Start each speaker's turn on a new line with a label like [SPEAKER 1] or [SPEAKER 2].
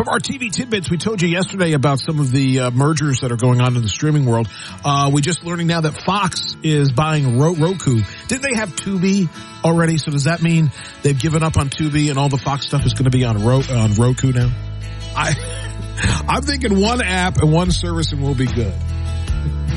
[SPEAKER 1] our TV tidbits. We told you yesterday about some of the mergers that are going on in the streaming world. We're just learning now that Fox is buying Roku. Didn't they have Tubi already? So does that mean they've given up on Tubi and all the Fox stuff is going to be on Roku now? I'm thinking one app and one service and we'll be good.